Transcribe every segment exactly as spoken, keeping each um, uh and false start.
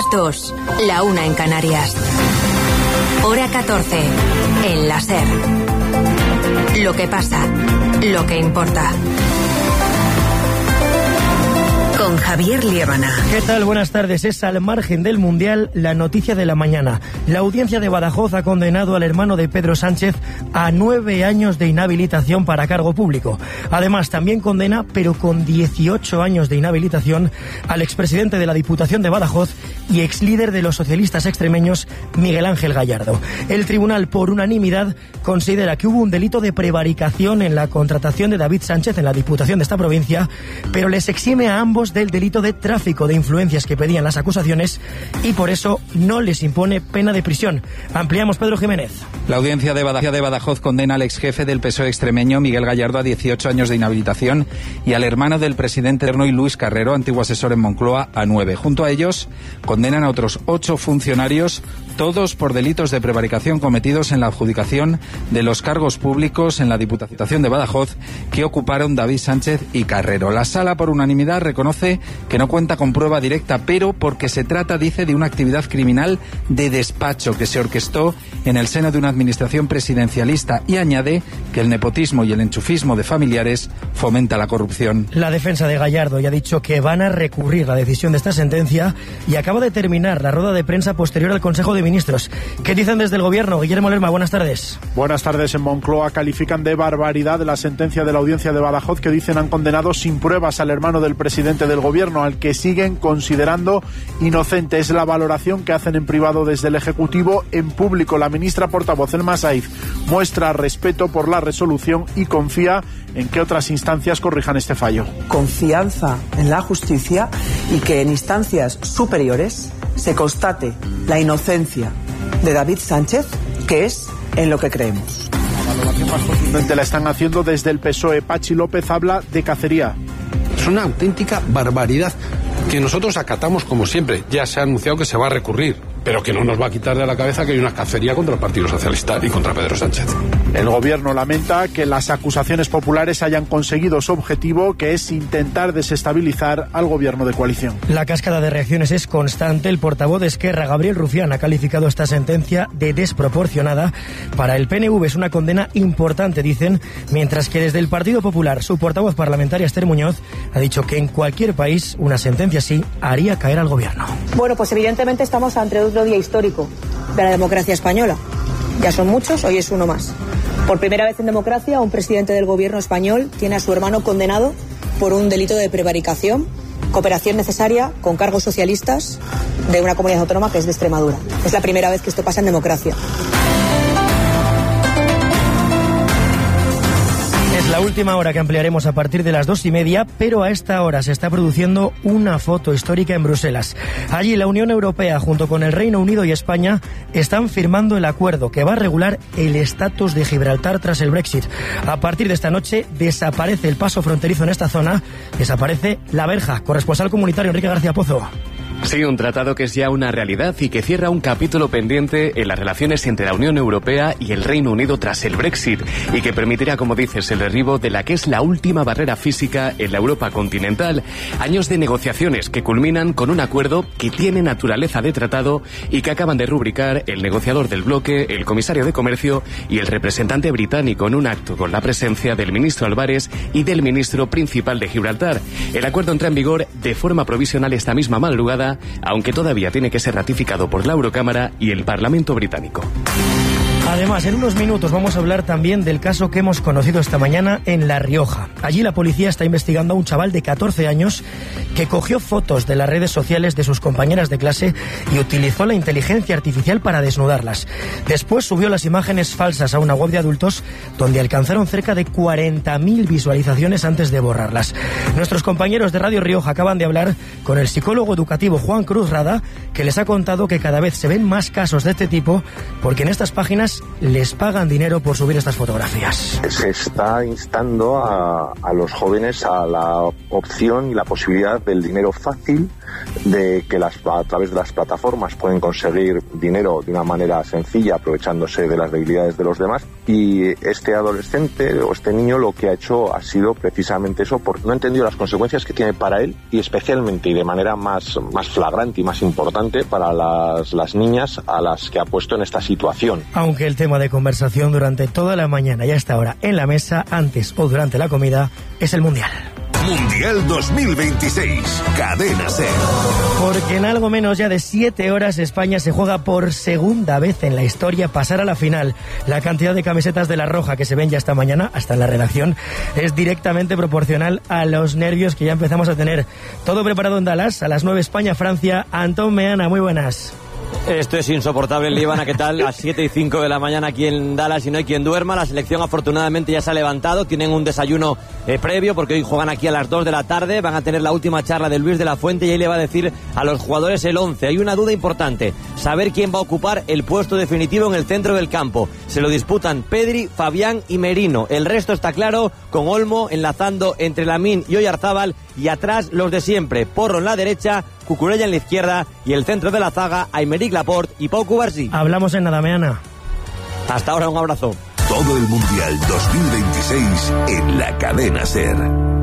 dos, la una en Canarias. Hora catorce, en la SER. Lo que pasa, lo que importa. Con Javier Liébana. ¿Qué tal? Buenas tardes. Es al margen del Mundial la noticia de la mañana. La audiencia de Badajoz ha condenado al hermano de Pedro Sánchez a nueve años de inhabilitación para cargo público. Además, también condena, pero con dieciocho años de inhabilitación, al expresidente de la Diputación de Badajoz y exlíder de los socialistas extremeños, Miguel Ángel Gallardo. El tribunal, por unanimidad, considera que hubo un delito de prevaricación en la contratación de David Sánchez en la Diputación de esta provincia, pero les exime a ambos del delito de tráfico de influencias que pedían las acusaciones y por eso no les impone pena de prisión. Ampliamos, Pedro Jiménez. La audiencia de Badajoz, de Badajoz condena al exjefe del P S O E extremeño, Miguel Gallardo, a dieciocho años de inhabilitación y al hermano del presidente Ernoy, Luis Carrero, antiguo asesor en Moncloa, a nueve. Junto a ellos condenan a otros ocho funcionarios, todos por delitos de prevaricación cometidos en la adjudicación de los cargos públicos en la Diputación de Badajoz que ocuparon David Sánchez y Carrero. La sala, por unanimidad, reconoce que no cuenta con prueba directa, pero porque se trata, dice, de una actividad criminal de despacho que se orquestó en el seno de una administración presidencialista y añade que el nepotismo y el enchufismo de familiares fomenta la corrupción. La defensa de Gallardo ya ha dicho que van a recurrir la decisión de esta sentencia y acaba de terminar la rueda de prensa posterior al Consejo de Ministros. ¿Qué dicen desde el Gobierno? Guillermo Lerma, buenas tardes. Buenas tardes. En Moncloa califican de barbaridad la sentencia de la audiencia de Badajoz que dicen han condenado sin pruebas al hermano del presidente del Gobierno, al que siguen considerando inocente. Es la valoración que hacen en privado desde el Ejecutivo. En público, la ministra portavoz, Elma Saiz, muestra respeto por la resolución y confía en que otras instancias corrijan este fallo. Confianza en la justicia y que en instancias superiores se constate la inocencia de David Sánchez, que es en lo que creemos. La valoración más contundente la están haciendo desde el P S O E. Pachi López habla de cacería. Es una auténtica barbaridad que nosotros acatamos como siempre. Ya se ha anunciado que se va a recurrir, pero que no nos va a quitar de la cabeza que hay una cacería contra el Partido Socialista y contra Pedro Sánchez. El Gobierno lamenta que las acusaciones populares hayan conseguido su objetivo, que es intentar desestabilizar al Gobierno de coalición. La cascada de reacciones es constante. El portavoz de Esquerra, Gabriel Rufián, ha calificado esta sentencia de desproporcionada. Para el P N V es una condena importante, dicen, mientras que desde el Partido Popular, su portavoz parlamentaria, Esther Muñoz, ha dicho que en cualquier país una sentencia así haría caer al Gobierno. Bueno, pues evidentemente estamos ante otro día histórico de la democracia española. Ya son muchos, hoy es uno más. Por primera vez en democracia, un presidente del Gobierno español tiene a su hermano condenado por un delito de prevaricación, cooperación necesaria con cargos socialistas de una comunidad autónoma que es de Extremadura. Es la primera vez que esto pasa en democracia. La última hora que ampliaremos a partir de las dos y media, pero a esta hora se está produciendo una foto histórica en Bruselas. Allí la Unión Europea, junto con el Reino Unido y España, están firmando el acuerdo que va a regular el estatus de Gibraltar tras el Brexit. A partir de esta noche desaparece el paso fronterizo en esta zona, desaparece la verja. Corresponsal comunitario Enrique García Pozo. Sí, un tratado que es ya una realidad y que cierra un capítulo pendiente en las relaciones entre la Unión Europea y el Reino Unido tras el Brexit y que permitirá, como dices, el derribo de la que es la última barrera física en la Europa continental. Años de negociaciones que culminan con un acuerdo que tiene naturaleza de tratado y que acaban de rubricar el negociador del bloque, el comisario de Comercio y el representante británico en un acto con la presencia del ministro Álvarez y del ministro principal de Gibraltar. El acuerdo entra en vigor de forma provisional esta misma madrugada, aunque todavía tiene que ser ratificado por la Eurocámara y el Parlamento británico. Además, en unos minutos vamos a hablar también del caso que hemos conocido esta mañana en La Rioja. Allí la policía está investigando a un chaval de catorce años que cogió fotos de las redes sociales de sus compañeras de clase y utilizó la inteligencia artificial para desnudarlas. Después subió las imágenes falsas a una web de adultos donde alcanzaron cerca de cuarenta mil visualizaciones antes de borrarlas. Nuestros compañeros de Radio Rioja acaban de hablar con el psicólogo educativo Juan Cruz Rada, que les ha contado que cada vez se ven más casos de este tipo porque en estas páginas además les pagan dinero por subir estas fotografías. Se está instando a, a los jóvenes a la opción y la posibilidad del dinero fácil, de que las, a través de las plataformas pueden conseguir dinero de una manera sencilla, aprovechándose de las debilidades de los demás. Y este adolescente o este niño lo que ha hecho ha sido precisamente eso, porque no ha entendido las consecuencias que tiene para él, y especialmente y de manera más, más flagrante y más importante para las, las niñas a las que ha puesto en esta situación. Aunque el tema de conversación durante toda la mañana y hasta ahora en la mesa, antes o durante la comida, es el Mundial. Mundial dos mil veintiséis, Cadena SER. Porque en algo menos ya de siete horas España se juega por segunda vez en la historia pasar a la final. La cantidad de camisetas de la Roja que se ven ya esta mañana, hasta en la redacción, es directamente proporcional a los nervios que ya empezamos a tener. Todo preparado en Dallas, a las nueve España-Francia. Antón Meana, muy buenas. Esto es insoportable, Líbana, ¿qué tal? A siete y cinco de la mañana aquí en Dallas y no hay quien duerma. La selección afortunadamente ya se ha levantado, tienen un desayuno eh, previo porque hoy juegan aquí a las dos de la tarde, van a tener la última charla de Luis de la Fuente y ahí le va a decir a los jugadores el once. Hay una duda importante, saber quién va a ocupar el puesto definitivo en el centro del campo. Se lo disputan Pedri, Fabián y Merino. El resto está claro, con Olmo enlazando entre Lamine y Oyarzábal y atrás los de siempre, Porro en la derecha, Cucurella en la izquierda y el centro de la zaga, Aymeric Laporte y Pau Cubarsí. Hablamos en nada, Meana. Hasta ahora, un abrazo. Todo el Mundial dos mil veintiséis en la Cadena SER.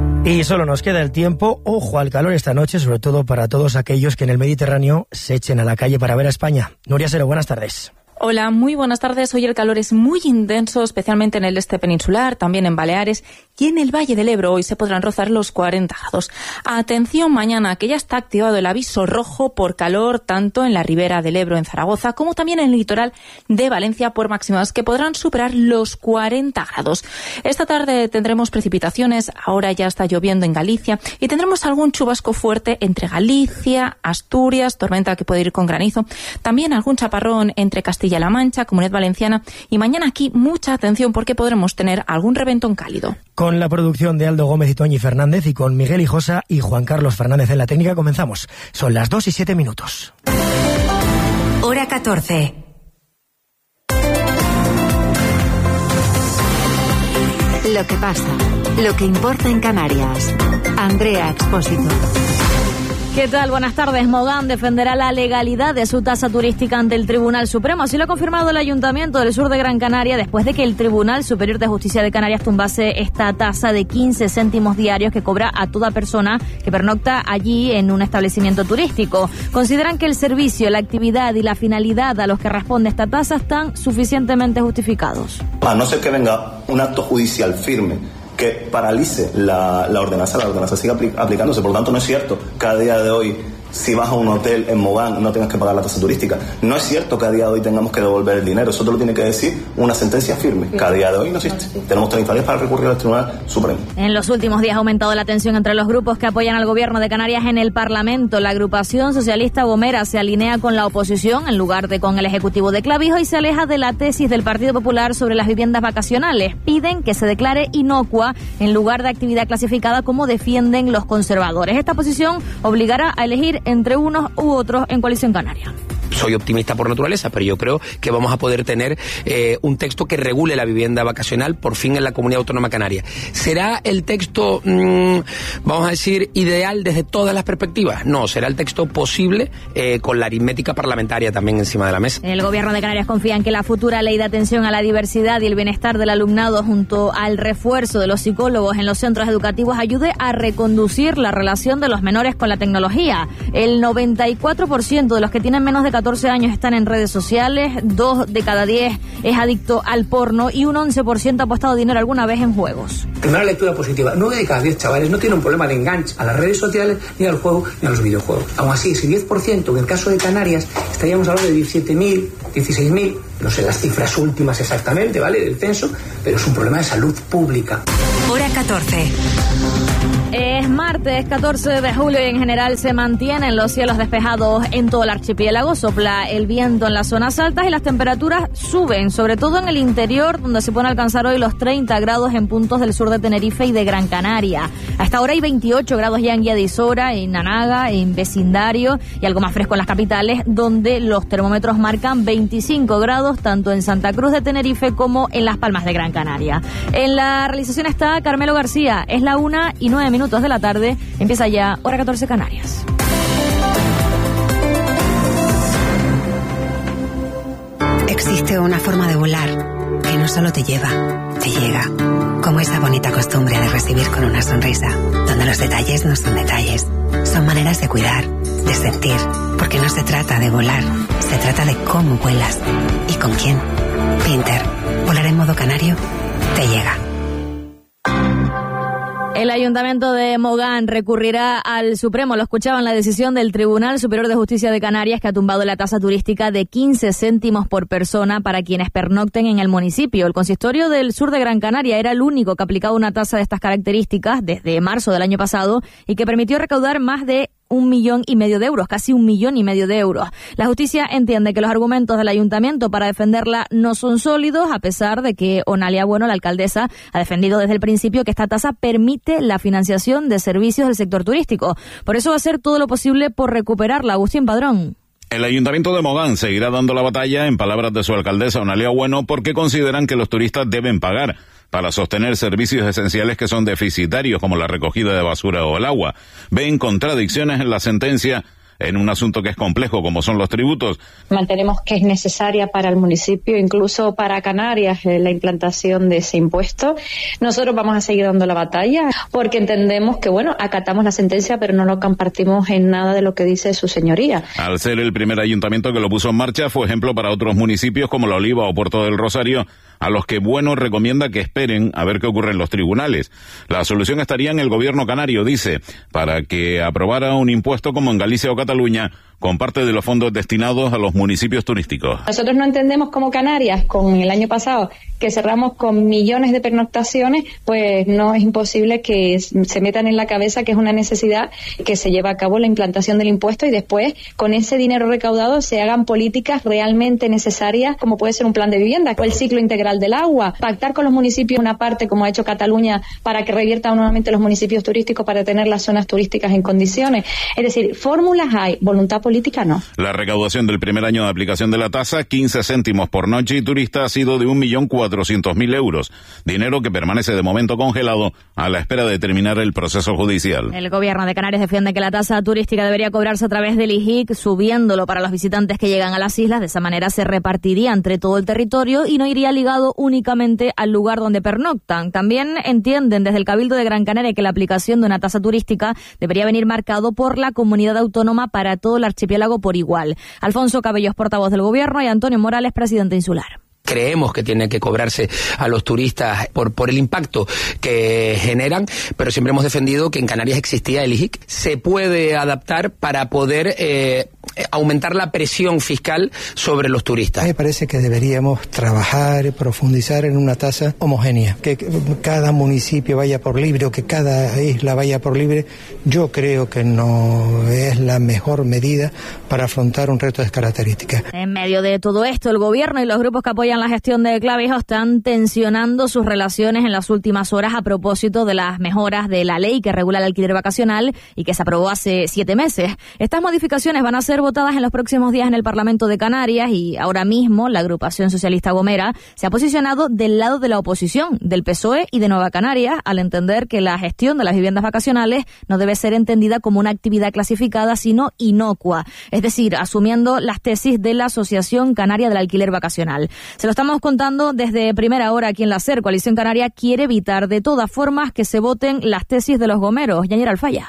Y solo nos queda el tiempo. Ojo al calor esta noche, sobre todo para todos aquellos que en el Mediterráneo se echen a la calle para ver a España. Nuria Sero, buenas tardes. Hola, muy buenas tardes. Hoy el calor es muy intenso, especialmente en el este peninsular, también en Baleares y en el Valle del Ebro. Hoy se podrán rozar los cuarenta grados. Atención mañana, que ya está activado el aviso rojo por calor, tanto en la ribera del Ebro en Zaragoza, como también en el litoral de Valencia, por máximas que podrán superar los cuarenta grados. Esta tarde tendremos precipitaciones, ahora ya está lloviendo en Galicia, y tendremos algún chubasco fuerte entre Galicia, Asturias, tormenta que puede ir con granizo, también algún chaparrón entre Castilla La Mancha, Comunidad Valenciana, y mañana aquí mucha atención porque podremos tener algún reventón cálido. Con la producción de Aldo Gómez y Toñi Fernández y con Miguel Hijosa y Juan Carlos Fernández en la técnica comenzamos. Son las dos y siete minutos. Hora catorce. Lo que pasa, lo que importa en Canarias. Andrea Expósito. ¿Qué tal? Buenas tardes. Mogán defenderá la legalidad de su tasa turística ante el Tribunal Supremo. Así lo ha confirmado el Ayuntamiento del Sur de Gran Canaria después de que el Tribunal Superior de Justicia de Canarias tumbase esta tasa de quince céntimos diarios que cobra a toda persona que pernocta allí en un establecimiento turístico. Consideran que el servicio, la actividad y la finalidad a los que responde esta tasa están suficientemente justificados. A no ser que venga un acto judicial firme que paralice la, la ordenanza, la ordenanza sigue apli- aplicándose. Por lo tanto, no es cierto que a día de hoy, si vas a un hotel en Mogán, no tengas que pagar la tasa turística. No es cierto que a día de hoy tengamos que devolver el dinero. Eso te lo tiene que decir una sentencia firme, que a día de hoy no existe. Tenemos treinta días para recurrir al Tribunal Supremo. En los últimos días ha aumentado la tensión entre los grupos que apoyan al gobierno de Canarias en el Parlamento. La agrupación socialista Gomera se alinea con la oposición en lugar de con el Ejecutivo de Clavijo y se aleja de la tesis del Partido Popular sobre las viviendas vacacionales. Piden que se declare inocua en lugar de actividad clasificada, como defienden los conservadores. Esta posición obligará a elegir entre unos u otros en Coalición Canaria. Soy optimista por naturaleza, pero yo creo que vamos a poder tener eh, un texto que regule la vivienda vacacional por fin en la Comunidad Autónoma Canaria. ¿Será el texto, mmm, vamos a decir, ideal desde todas las perspectivas? No, será el texto posible eh, con la aritmética parlamentaria también encima de la mesa. El Gobierno de Canarias confía en que la futura ley de atención a la diversidad y el bienestar del alumnado, junto al refuerzo de los psicólogos en los centros educativos, ayude a reconducir la relación de los menores con la tecnología. El noventa y cuatro por ciento de los que tienen menos de catorce años están en redes sociales, dos de cada diez es adicto al porno y un once por ciento ha apostado dinero alguna vez en juegos. Primera lectura positiva, nueve de cada diez chavales no tienen un problema de enganche a las redes sociales, ni al juego, ni a los videojuegos. Aún así, ese diez por ciento, en el caso de Canarias, estaríamos hablando de diecisiete mil, dieciséis mil, no sé las cifras últimas exactamente, ¿vale?, del censo, pero es un problema de salud pública. Hora catorce. Es martes catorce de julio y en general se mantienen los cielos despejados en todo el archipiélago. Sopla el viento en las zonas altas y las temperaturas suben, sobre todo en el interior, donde se pueden alcanzar hoy los treinta grados en puntos del sur de Tenerife y de Gran Canaria. A esta hora hay veintiocho grados ya en Guía de Isora, en Anaga, en vecindario y algo más fresco en las capitales, donde los termómetros marcan veinticinco grados tanto en Santa Cruz de Tenerife como en Las Palmas de Gran Canaria. En la realización está Carmelo García. Es la una y nueve minutos de la tarde. Empieza ya Hora catorce Canarias. Existe una forma de volar que no solo te lleva, te llega. Como esa bonita costumbre de recibir con una sonrisa, donde los detalles no son detalles, son maneras de cuidar, de sentir, porque no se trata de volar, se trata de cómo vuelas y con quién. Pinter, volar en modo canario, te llega. El Ayuntamiento de Mogán recurrirá al Supremo, lo escuchaban, la decisión del Tribunal Superior de Justicia de Canarias, que ha tumbado la tasa turística de quince céntimos por persona para quienes pernocten en el municipio. El consistorio del sur de Gran Canaria era el único que aplicaba una tasa de estas características desde marzo del año pasado y que permitió recaudar más de un millón y medio de euros, casi un millón y medio de euros. La justicia entiende que los argumentos del ayuntamiento para defenderla no son sólidos, a pesar de que Onalia Bueno, la alcaldesa, ha defendido desde el principio que esta tasa permite la financiación de servicios del sector turístico. Por eso va a hacer todo lo posible por recuperarla. Agustín Padrón. El Ayuntamiento de Mogán seguirá dando la batalla, en palabras de su alcaldesa Onalia Bueno, porque consideran que los turistas deben pagar para sostener servicios esenciales que son deficitarios, como la recogida de basura o el agua. Ven contradicciones en la sentencia en un asunto que es complejo, como son los tributos. Mantenemos que es necesaria para el municipio, incluso para Canarias, eh, la implantación de ese impuesto. Nosotros vamos a seguir dando la batalla, porque entendemos que, bueno, acatamos la sentencia, pero no lo compartimos en nada de lo que dice su señoría. Al ser el primer ayuntamiento que lo puso en marcha, fue ejemplo para otros municipios como La Oliva o Puerto del Rosario, a los que Bueno recomienda que esperen a ver qué ocurre en los tribunales. La solución estaría en el gobierno canario, dice, para que aprobara un impuesto como en Galicia o Cataluña, con parte de los fondos destinados a los municipios turísticos. Nosotros no entendemos como Canarias, con el año pasado, que cerramos con millones de pernoctaciones, pues no es imposible que se metan en la cabeza que es una necesidad que se lleve a cabo la implantación del impuesto y después, con ese dinero recaudado, se hagan políticas realmente necesarias, como puede ser un plan de vivienda, o el ciclo integral del agua, pactar con los municipios una parte, como ha hecho Cataluña, para que reviertan nuevamente los municipios turísticos para tener las zonas turísticas en condiciones. Es decir, fórmulas hay, voluntad política no. La recaudación del primer año de aplicación de la tasa, quince céntimos por noche y turista, ha sido de un millón cuatrocientos mil euros, dinero que permanece de momento congelado a la espera de terminar el proceso judicial. El gobierno de Canarias defiende que la tasa turística debería cobrarse a través del I J I C, subiéndolo para los visitantes que llegan a las islas. De esa manera se repartiría entre todo el territorio y no iría ligado únicamente al lugar donde pernoctan. También entienden desde el Cabildo de Gran Canaria que la aplicación de una tasa turística debería venir marcado por la comunidad autónoma para todo el archipiélago por igual. Alfonso Cabellos, portavoz del gobierno, y Antonio Morales, presidente insular. Creemos que tiene que cobrarse a los turistas por, por el impacto que generan, pero siempre hemos defendido que en Canarias existía el I J I C. Se puede adaptar para poder eh, aumentar la presión fiscal sobre los turistas. Me parece que deberíamos trabajar, profundizar en una tasa homogénea, que cada municipio vaya por libre o que cada isla vaya por libre. Yo creo que no es la mejor medida para afrontar un reto de estas características. En medio de todo esto, el gobierno y los grupos que apoyan la gestión de Clavijo están tensionando sus relaciones en las últimas horas a propósito de las mejoras de la ley que regula el alquiler vacacional y que se aprobó hace siete meses. Estas modificaciones van a ser votadas en los próximos días en el Parlamento de Canarias y ahora mismo la agrupación socialista Gomera se ha posicionado del lado de la oposición, del P S O E y de Nueva Canarias, al entender que la gestión de las viviendas vacacionales no debe ser entendida como una actividad clasificada, sino inocua, es decir, asumiendo las tesis de la Asociación Canaria del Alquiler Vacacional. Se lo estamos contando desde primera hora aquí en la SER. Coalición Canaria quiere evitar de todas formas que se voten las tesis de los gomeros. Yañera Alfaya.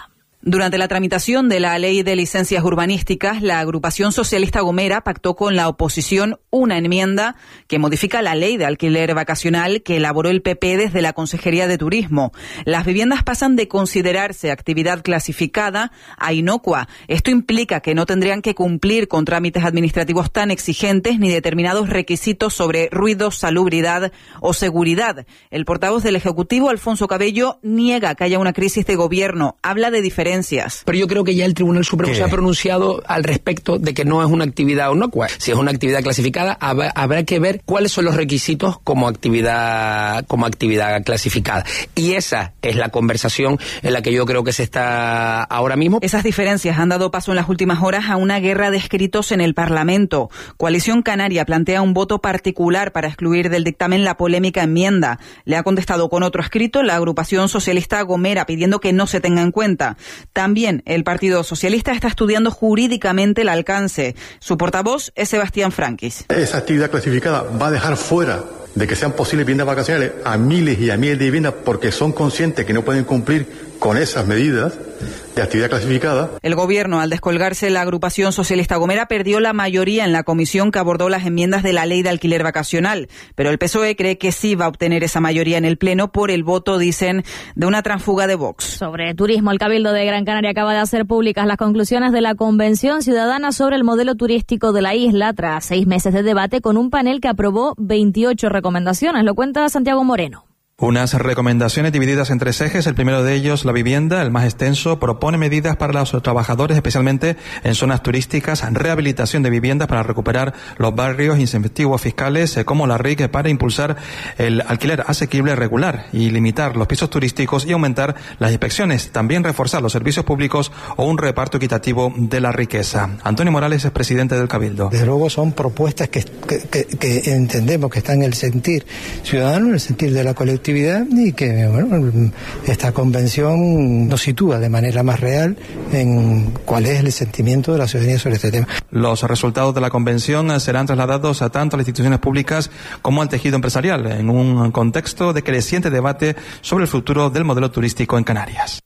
Durante la tramitación de la Ley de Licencias Urbanísticas, la agrupación socialista Gomera pactó con la oposición una enmienda que modifica la Ley de Alquiler Vacacional que elaboró el P P desde la Consejería de Turismo. Las viviendas pasan de considerarse actividad clasificada a inocua. Esto implica que no tendrían que cumplir con trámites administrativos tan exigentes ni determinados requisitos sobre ruido, salubridad o seguridad. El portavoz del Ejecutivo, Alfonso Cabello, niega que haya una crisis de gobierno. Habla de diferencias. Pero yo creo que ya el Tribunal Supremo ¿Qué? se ha pronunciado al respecto de que no es una actividad inocua. Si es una actividad clasificada, hab- habrá que ver cuáles son los requisitos como actividad, como actividad clasificada. Y esa es la conversación en la que yo creo que se está ahora mismo. Esas diferencias han dado paso en las últimas horas a una guerra de escritos en el Parlamento. Coalición Canaria plantea un voto particular para excluir del dictamen la polémica enmienda. Le ha contestado con otro escrito la agrupación socialista Gomera pidiendo que no se tenga en cuenta. También el Partido Socialista está estudiando jurídicamente el alcance. Su portavoz es Sebastián Franquis. Esa actividad clasificada va a dejar fuera de que sean posibles viviendas vacacionales a miles y a miles de viviendas porque son conscientes que no pueden cumplir con esas medidas de actividad clasificada. El gobierno, al descolgarse la agrupación socialista Gomera, perdió la mayoría en la comisión que abordó las enmiendas de la ley de alquiler vacacional. Pero el P S O E cree que sí va a obtener esa mayoría en el Pleno por el voto, dicen, de una tránsfuga de Vox. Sobre turismo, el Cabildo de Gran Canaria acaba de hacer públicas las conclusiones de la Convención Ciudadana sobre el modelo turístico de la isla, tras seis meses de debate con un panel que aprobó veintiocho recomendaciones. Lo cuenta Santiago Moreno. Unas recomendaciones divididas en tres ejes. El primero de ellos, la vivienda, el más extenso, propone medidas para los trabajadores, especialmente en zonas turísticas, rehabilitación de viviendas para recuperar los barrios, incentivos fiscales eh, como la R I C para impulsar el alquiler asequible regular y limitar los pisos turísticos y aumentar las inspecciones. También reforzar los servicios públicos o un reparto equitativo de la riqueza. Antonio Morales es presidente del Cabildo. Desde luego son propuestas que, que, que, que entendemos que están en el sentir ciudadano, en el sentir de la colectividad, y que bueno, esta convención nos sitúa de manera más real en cuál es el sentimiento de la ciudadanía sobre este tema. Los resultados de la convención serán trasladados a tanto a las instituciones públicas como al tejido empresarial en un contexto de creciente debate sobre el futuro del modelo turístico en Canarias.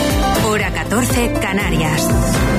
Hora catorce, Canarias.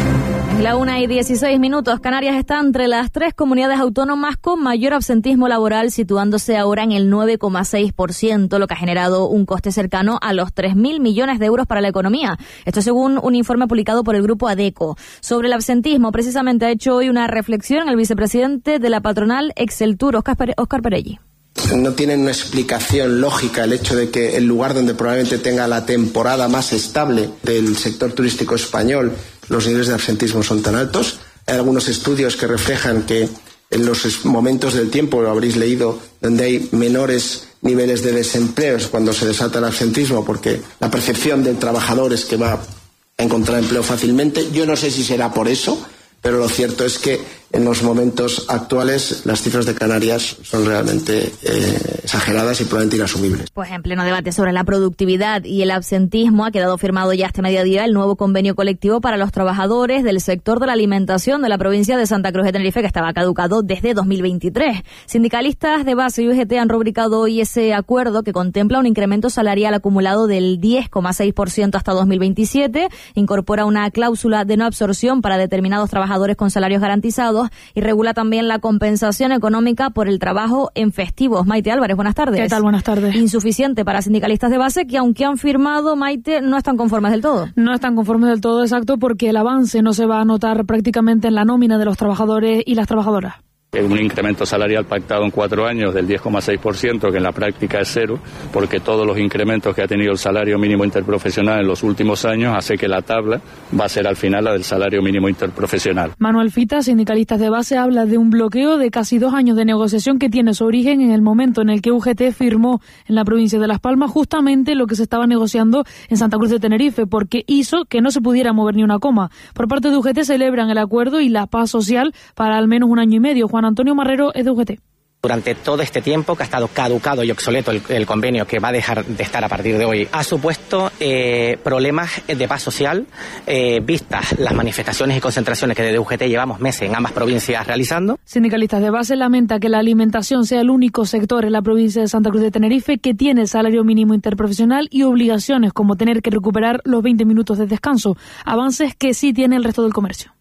La una y dieciséis minutos. Canarias está entre las tres comunidades autónomas con mayor absentismo laboral, situándose ahora en el nueve coma seis por ciento, lo que ha generado un coste cercano a los tres mil millones de euros para la economía. Esto según un informe publicado por el grupo ADECO. Sobre el absentismo, precisamente ha hecho hoy una reflexión el vicepresidente de la patronal Exceltur, Óscar Perelli. No tiene una explicación lógica el hecho de que el lugar donde probablemente tenga la temporada más estable del sector turístico español, los niveles de absentismo son tan altos. Hay algunos estudios que reflejan que en los momentos del tiempo, lo habréis leído, donde hay menores niveles de desempleo es cuando se desata el absentismo, porque la percepción del trabajador es que va a encontrar empleo fácilmente. Yo no sé si será por eso, pero lo cierto es que en los momentos actuales las cifras de Canarias son realmente eh, exageradas y probablemente inasumibles. Pues en pleno debate sobre la productividad y el absentismo ha quedado firmado ya este mediodía el nuevo convenio colectivo para los trabajadores del sector de la alimentación de la provincia de Santa Cruz de Tenerife, que estaba caducado desde dos mil veintitrés. Sindicalistas de base y U G T han rubricado hoy ese acuerdo que contempla un incremento salarial acumulado del diez coma seis por ciento hasta dos mil veintisiete, incorpora una cláusula de no absorción para determinados trabajadores con salarios garantizados y regula también la compensación económica por el trabajo en festivos. Maite Álvarez, buenas tardes. ¿Qué tal? Buenas tardes. Insuficiente para sindicalistas de base que, aunque han firmado, Maite, no están conformes del todo. No están conformes del todo, exacto, porque el avance no se va a notar prácticamente en la nómina de los trabajadores y las trabajadoras. Un incremento salarial pactado en cuatro años del diez coma seis por ciento, que en la práctica es cero, porque todos los incrementos que ha tenido el salario mínimo interprofesional en los últimos años hace que la tabla va a ser al final la del salario mínimo interprofesional. Manuel Fita, sindicalistas de base, habla de un bloqueo de casi dos años de negociación que tiene su origen en el momento en el que U G T firmó en la provincia de Las Palmas justamente lo que se estaba negociando en Santa Cruz de Tenerife, porque hizo que no se pudiera mover ni una coma. Por parte de U G T celebran el acuerdo y la paz social para al menos un año y medio. Juan Antonio Marrero es de U G T. Durante todo este tiempo que ha estado caducado y obsoleto el, el convenio, que va a dejar de estar a partir de hoy, ha supuesto eh, problemas de paz social, eh, vistas las manifestaciones y concentraciones que desde U G T llevamos meses en ambas provincias realizando. Sindicalistas de base lamenta que la alimentación sea el único sector en la provincia de Santa Cruz de Tenerife que tiene salario mínimo interprofesional y obligaciones como tener que recuperar los veinte minutos de descanso, avances que sí tiene el resto del comercio.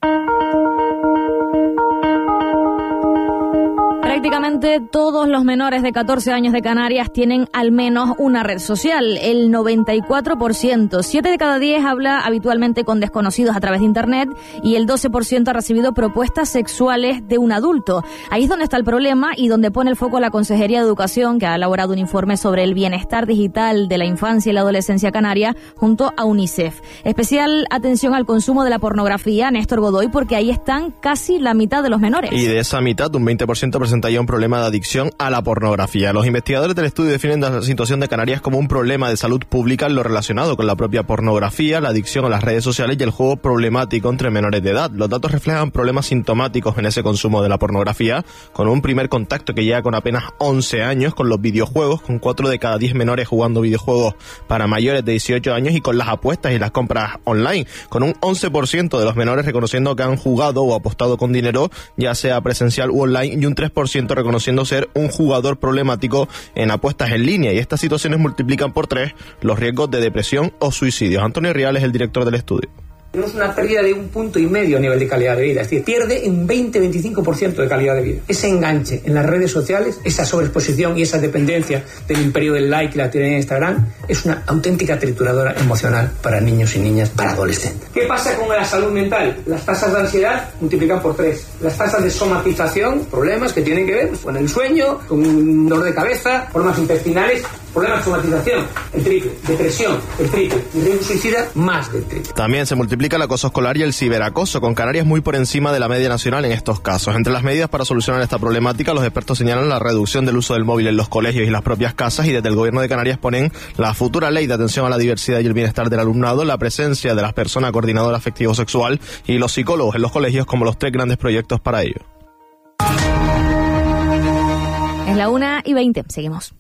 Prácticamente todos los menores de catorce años de Canarias tienen al menos una red social, el noventa y cuatro por ciento. siete de cada diez habla habitualmente con desconocidos a través de Internet y el doce por ciento ha recibido propuestas sexuales de un adulto. Ahí es donde está el problema y donde pone el foco la Consejería de Educación, que ha elaborado un informe sobre el bienestar digital de la infancia y la adolescencia canaria junto a UNICEF. Especial atención al consumo de la pornografía, Néstor Godoy, porque ahí están casi la mitad de los menores. Y de esa mitad, un veinte por ciento presenta ya un problema de adicción a la pornografía. Los investigadores del estudio definen la situación de Canarias como un problema de salud pública en lo relacionado con la propia pornografía, la adicción a las redes sociales y el juego problemático entre menores de edad. Los datos reflejan problemas sintomáticos en ese consumo de la pornografía, con un primer contacto que llega con apenas once años, con los videojuegos, con cuatro de cada diez menores jugando videojuegos para mayores de dieciocho años y con las apuestas y las compras online, con un once por ciento de los menores reconociendo que han jugado o apostado con dinero, ya sea presencial u online, y un tres por ciento reconociendo ser un jugador problemático en apuestas en línea, y estas situaciones multiplican por tres los riesgos de depresión o suicidios. Antonio Rial es el director del estudio. Tenemos una pérdida de un punto y medio a nivel de calidad de vida, es decir, pierde un veinte a veinticinco por ciento de calidad de vida. Ese enganche en las redes sociales, esa sobreexposición y esa dependencia del imperio del like y la tiranía de Instagram es una auténtica trituradora emocional para niños y niñas, para adolescentes. ¿Qué pasa con la salud mental? Las tasas de ansiedad multiplican por tres. Las tasas de somatización, problemas que tienen que ver pues, con el sueño, con un dolor de cabeza, problemas intestinales, problemas de somatización, el triple, depresión, el triple, y riesgo suicida, más del triple. También se multiplica el acoso escolar y el ciberacoso, con Canarias muy por encima de la media nacional en estos casos. Entre las medidas para solucionar esta problemática, los expertos señalan la reducción del uso del móvil en los colegios y las propias casas, y desde el gobierno de Canarias ponen la futura ley de atención a la diversidad y el bienestar del alumnado, la presencia de las personas coordinadoras afectivo-sexual y los psicólogos en los colegios como los tres grandes proyectos para ello. Es la una y veinte, seguimos.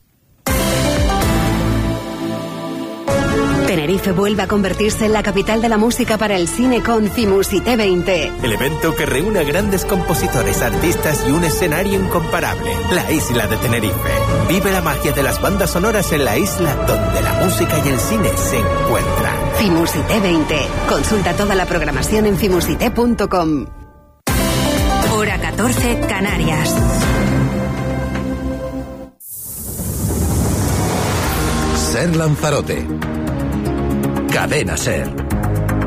Tenerife vuelve a convertirse en la capital de la música para el cine con Fimusité veinte. El evento que reúne a grandes compositores, artistas y un escenario incomparable. La isla de Tenerife. Vive la magia de las bandas sonoras en la isla donde la música y el cine se encuentran. Fimusité veinte. Consulta toda la programación en fimusité punto com. Hora catorce, Canarias. Ser Lanzarote. Cadena Ser.